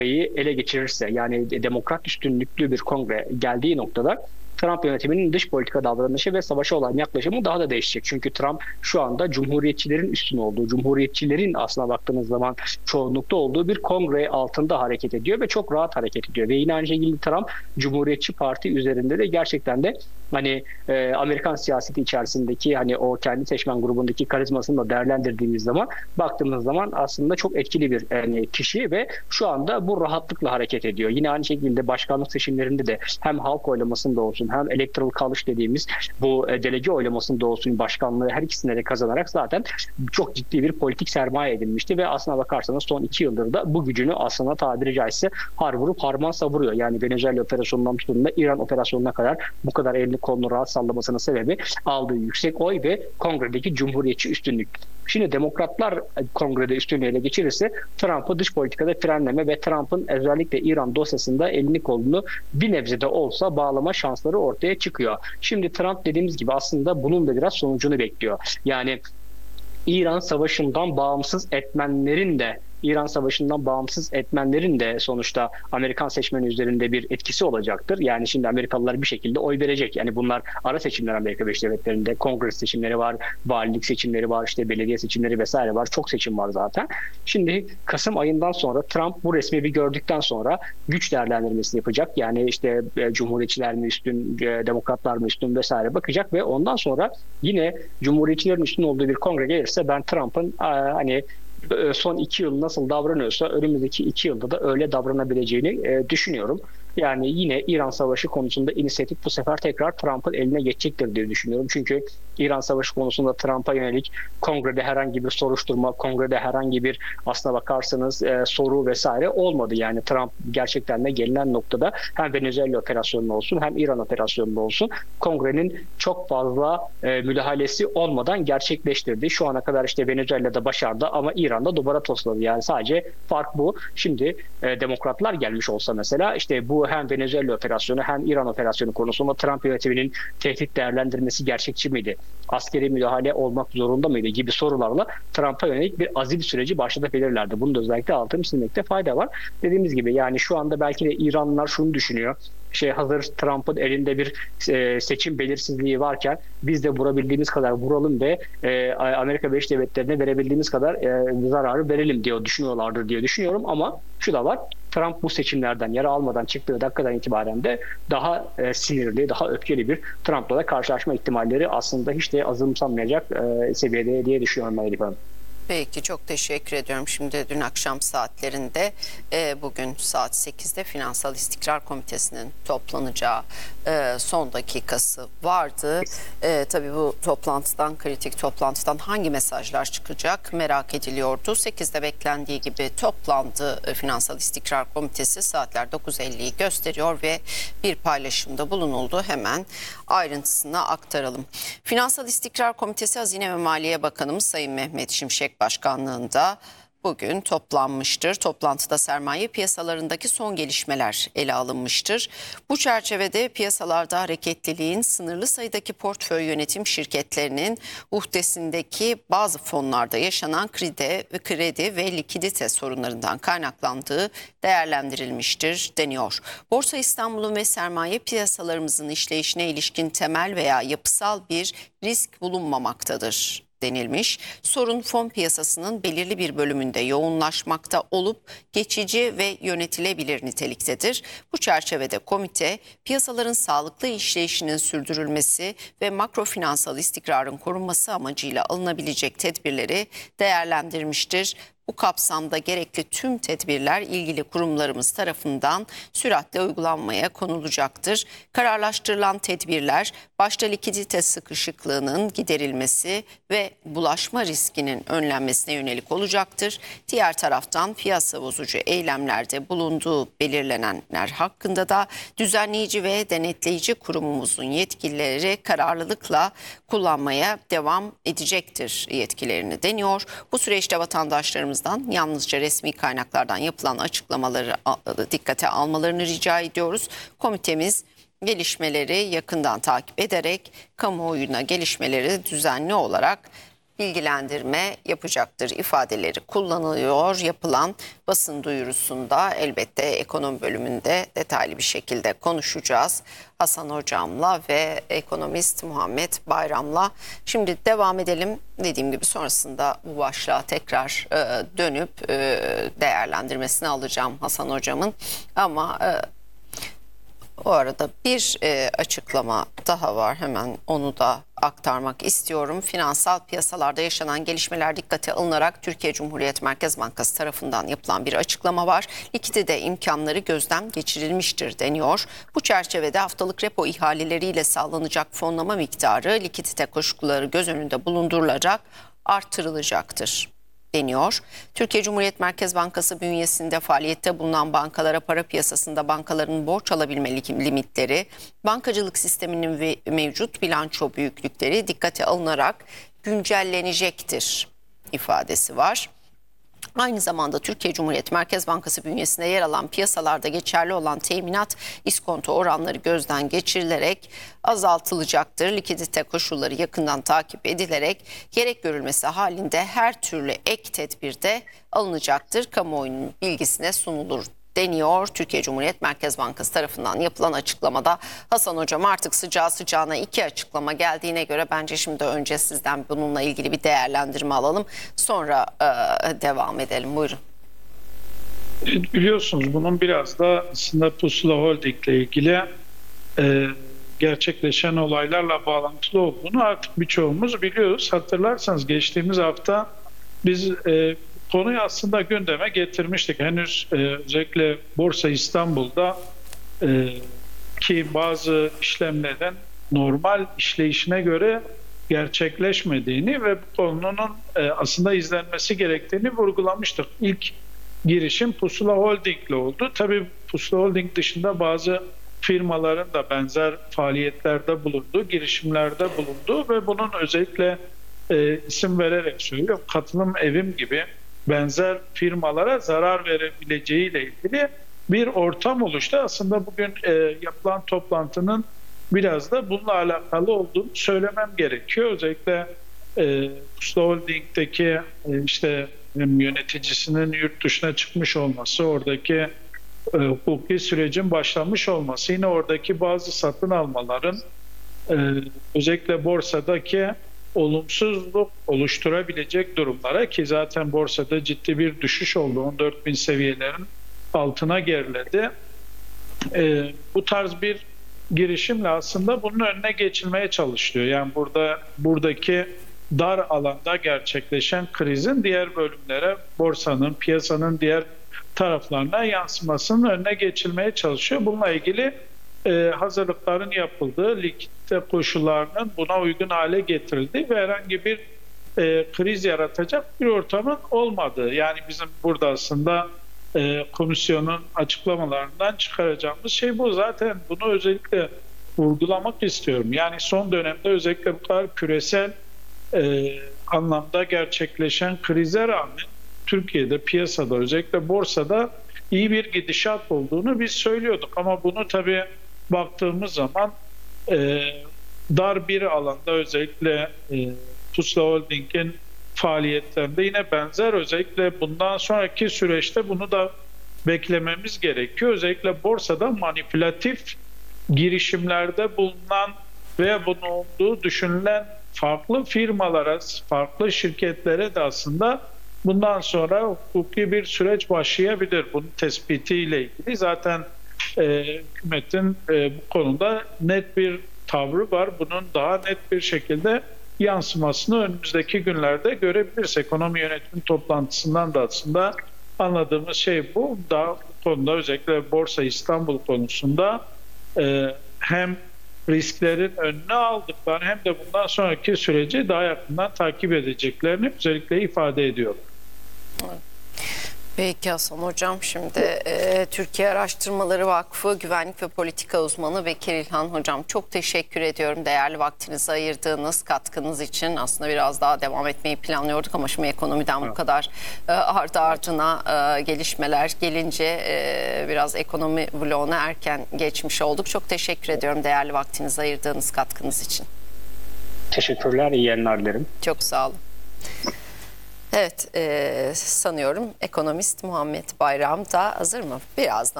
ele geçirirse, yani demokrat üstünlüklü bir kongre geldiği noktada Trump yönetiminin dış politika davranışı ve savaşa olan yaklaşımı daha da değişecek. Çünkü Trump şu anda cumhuriyetçilerin üstün olduğu, cumhuriyetçilerin aslına baktığınız zaman çoğunlukta olduğu bir kongre altında hareket ediyor ve çok rahat hareket ediyor. Ve yine aynı şekilde Trump Cumhuriyetçi Parti üzerinde de gerçekten de hani Amerikan siyaseti içerisindeki hani o kendi seçmen grubundaki karizmasını da değerlendirdiğimiz zaman, baktığımız zaman aslında çok etkili bir kişi ve şu anda bu rahatlıkla hareket ediyor. Yine aynı şekilde başkanlık seçimlerinde de hem halk oylamasında olsun hem electoral college dediğimiz bu delege oylamasında olsun, başkanlığı her ikisinde de kazanarak zaten çok ciddi bir politik sermaye edinmişti ve aslına bakarsanız son 2 yıldır da bu gücünü aslında tabiri caizse har vurup harman savuruyor. Yani Venezuela operasyonundan tutun da İran operasyonuna kadar bu kadar elini kolunu rahat sallamasının sebebi aldığı yüksek oy ve kongredeki cumhuriyetçi üstünlük. Şimdi demokratlar kongrede üstünlüğü ele geçirirse Trump'ı dış politikada frenleme ve Trump'ın özellikle İran dosyasında elini kolunu bir nebze de olsa bağlama şansları ortaya çıkıyor. Şimdi Trump dediğimiz gibi aslında bunun da biraz sonucunu bekliyor. Yani İran Savaşı'ndan bağımsız etmenlerin de sonuçta Amerikan seçmeni üzerinde bir etkisi olacaktır. Yani şimdi Amerikalılar bir şekilde oy verecek. Yani bunlar ara seçimler, Amerika Birleşik Devletleri'nde kongre seçimleri var, valilik seçimleri var, işte belediye seçimleri vesaire var. Çok seçim var zaten. Şimdi Kasım ayından sonra Trump bu resmi bir gördükten sonra güç değerlendirmesini yapacak. Yani işte Cumhuriyetçiler mi üstün, Demokratlar mı üstün vesaire bakacak ve ondan sonra yine Cumhuriyetçilerin üstün olduğu bir kongre gelirse ben Trump'ın hani son 2 yıl nasıl davranıyorsa önümüzdeki 2 yılda da öyle davranabileceğini düşünüyorum. Yani yine İran Savaşı konusunda inisiyatif bu sefer tekrar Trump'ın eline geçecektir diye düşünüyorum. Çünkü İran Savaşı konusunda Trump'a yönelik kongrede herhangi bir soruşturma, kongrede herhangi bir aslına bakarsanız soru vesaire olmadı. Yani Trump gerçekten de gelinen noktada hem Venezuela operasyonu olsun hem İran operasyonu olsun kongrenin çok fazla müdahalesi olmadan gerçekleştirdi. Şu ana kadar işte Venezuela'da başardı ama İran'da duvara tosladı. Yani sadece fark bu. Şimdi demokratlar gelmiş olsa mesela işte bu hem Venezuela operasyonu hem İran operasyonu konusunda Trump yönetiminin tehdit değerlendirmesi gerçekçi miydi? Askeri müdahale olmak zorunda mıydı gibi sorularla Trump'a yönelik bir azil süreci başlatabilirlerdi. Bunu da özellikle altını çizmekte fayda var. Dediğimiz gibi yani şu anda belki de İranlılar şunu düşünüyor. Hazır Trump'ın elinde bir seçim belirsizliği varken biz de vurabildiğimiz kadar vuralım ve Amerika Birleşik Devletleri'ne verebildiğimiz kadar zararı verelim diye düşünüyorlardır diye düşünüyorum ama şu da var. Trump bu seçimlerden yara almadan çıktığı dakikadan itibaren de daha sinirli, daha öfkeli bir Trump'la da karşılaşma ihtimalleri aslında hiç de azımsanmayacak seviyede diye düşünüyorum Elif Hanım. Peki, çok teşekkür ediyorum. Şimdi dün akşam saatlerinde bugün saat 8'de Finansal İstikrar Komitesi'nin toplanacağı son dakikası vardı. Tabii bu toplantıdan, kritik toplantıdan hangi mesajlar çıkacak merak ediliyordu. 8'de beklendiği gibi toplandı Finansal İstikrar Komitesi, saatler 9.50'yi gösteriyor ve bir paylaşımda bulunuldu. Hemen ayrıntısına aktaralım. Finansal İstikrar Komitesi Hazine ve Maliye Bakanımız Sayın Mehmet Şimşek başkanlığında bugün toplanmıştır. Toplantıda sermaye piyasalarındaki son gelişmeler ele alınmıştır. Bu çerçevede piyasalarda hareketliliğin sınırlı sayıdaki portföy yönetim şirketlerinin uhdesindeki bazı fonlarda yaşanan kredi ve likidite sorunlarından kaynaklandığı değerlendirilmiştir deniyor. Borsa İstanbul'un ve sermaye piyasalarımızın işleyişine ilişkin temel veya yapısal bir risk bulunmamaktadır denilmiş. Sorun fon piyasasının belirli bir bölümünde yoğunlaşmakta olup geçici ve yönetilebilir niteliktedir. Bu çerçevede komite piyasaların sağlıklı işleyişinin sürdürülmesi ve makrofinansal istikrarın korunması amacıyla alınabilecek tedbirleri değerlendirmiştir. Bu kapsamda gerekli tüm tedbirler ilgili kurumlarımız tarafından süratle uygulanmaya konulacaktır. Kararlaştırılan tedbirler başta likidite sıkışıklığının giderilmesi ve bulaşma riskinin önlenmesine yönelik olacaktır. Diğer taraftan piyasa bozucu eylemlerde bulunduğu belirlenenler hakkında da düzenleyici ve denetleyici kurumumuzun yetkilileri kararlılıkla kullanmaya devam edecektir yetkilerini deniyor. Bu süreçte vatandaşlarımızdan yalnızca resmi kaynaklardan yapılan açıklamaları dikkate almalarını rica ediyoruz. Komitemiz gelişmeleri yakından takip ederek kamuoyuna gelişmeleri düzenli olarak bilgilendirme yapacaktır ifadeleri kullanılıyor. Yapılan basın duyurusunda elbette ekonomi bölümünde detaylı bir şekilde konuşacağız. Hasan Hocam'la ve ekonomist Muhammed Bayram'la. Şimdi devam edelim. Dediğim gibi sonrasında bu başlığa tekrar dönüp değerlendirmesini alacağım Hasan Hocam'ın. Ama o arada bir açıklama daha var. Hemen onu da aktarmak istiyorum. Finansal piyasalarda yaşanan gelişmeler dikkate alınarak Türkiye Cumhuriyet Merkez Bankası tarafından yapılan bir açıklama var. Likidite imkanları gözden geçirilmiştir deniyor. Bu çerçevede haftalık repo ihaleleriyle sağlanacak fonlama miktarı likidite koşulları göz önünde bulundurularak artırılacaktır deniyor. Türkiye Cumhuriyet Merkez Bankası bünyesinde faaliyette bulunan bankalara para piyasasında bankaların borç alabilme limitleri, bankacılık sisteminin ve mevcut bilanço büyüklükleri dikkate alınarak güncellenecektir ifadesi var. Aynı zamanda Türkiye Cumhuriyet Merkez Bankası bünyesinde yer alan piyasalarda geçerli olan teminat iskonto oranları gözden geçirilerek azaltılacaktır. Likidite koşulları yakından takip edilerek gerek görülmesi halinde her türlü ek tedbir de alınacaktır. Kamuoyunun bilgisine sunulur deniyor. Türkiye Cumhuriyet Merkez Bankası tarafından yapılan açıklamada. Hasan Hocam, artık sıcağı sıcağına iki açıklama geldiğine göre bence şimdi önce sizden bununla ilgili bir değerlendirme alalım. Sonra devam edelim. Buyurun. Biliyorsunuz bunun biraz da aslında Pusula Holding ile ilgili gerçekleşen olaylarla bağlantılı olduğunu artık birçoğumuz biliyoruz. Hatırlarsanız geçtiğimiz hafta biz konuyu aslında gündeme getirmiştik. Henüz özellikle Borsa İstanbul'da ki bazı işlemlerin normal işleyişine göre gerçekleşmediğini ve bu konunun aslında izlenmesi gerektiğini vurgulamıştık. İlk girişim Pusula Holding ile oldu. Tabii Pusula Holding dışında bazı firmaların da benzer faaliyetlerde bulunduğu, girişimlerde bulunduğu ve bunun özellikle isim vererek söylüyorum, Katılım Evim gibi benzer firmalara zarar verebileceğiyle ilgili bir ortam oluştu. Aslında bugün yapılan toplantının biraz da bununla alakalı olduğunu söylemem gerekiyor. Özellikle Pusula Holding'deki işte yöneticisinin yurt dışına çıkmış olması, oradaki hukuki sürecin başlamış olması, yine oradaki bazı satın almaların özellikle borsadaki olumsuzluk oluşturabilecek durumlara, ki zaten borsada ciddi bir düşüş oldu. 14.000 seviyelerin altına geriledi. Bu tarz bir girişimle aslında bunun önüne geçilmeye çalışılıyor. Yani buradaki dar alanda gerçekleşen krizin diğer bölümlere, borsanın, piyasanın diğer taraflarına yansımasının önüne geçilmeye çalışıyor. Bununla ilgili hazırlıkların yapıldığı, likidite koşullarının buna uygun hale getirildiği ve herhangi bir kriz yaratacak bir ortamın olmadığı. Yani bizim burada aslında komisyonun açıklamalarından çıkaracağımız şey bu. Zaten bunu özellikle vurgulamak istiyorum. Yani son dönemde özellikle bu kadar küresel anlamda gerçekleşen krize rağmen Türkiye'de, piyasada, özellikle borsada iyi bir gidişat olduğunu biz söylüyorduk. Ama bunu tabii baktığımız zaman dar bir alanda, özellikle Pusula Holding'in faaliyetlerinde yine benzer, özellikle bundan sonraki süreçte bunu da beklememiz gerekiyor. Özellikle borsada manipülatif girişimlerde bulunan ve bunun olduğu düşünülen farklı firmalara, farklı şirketlere de aslında bundan sonra hukuki bir süreç başlayabilir. Bunun tespitiyle ilgili zaten hükümetin bu konuda net bir tavrı var. Bunun daha net bir şekilde yansımasını önümüzdeki günlerde görebiliriz. Ekonomi yönetimi toplantısından da aslında anladığımız şey bu. Daha bu konuda, özellikle Borsa İstanbul konusunda hem risklerin önüne aldıklarını hem de bundan sonraki süreci daha yakından takip edeceklerini özellikle ifade ediyor. Peki Hasan Hocam, şimdi Türkiye Araştırmaları Vakfı Güvenlik ve Politika Uzmanı Bekir İlhan Hocam, çok teşekkür ediyorum değerli vaktinizi ayırdığınız katkınız için. Aslında biraz daha devam etmeyi planlıyorduk ama şimdi ekonomiden bu kadar ardı ardına gelişmeler gelince biraz ekonomi bloğuna erken geçmiş olduk. Çok teşekkür ediyorum değerli vaktinizi ayırdığınız katkınız için. Teşekkürler, iyi yayınlar dilerim. Çok sağ olun. Evet, sanıyorum ekonomist Muhammed Bayram da hazır mı? Birazdan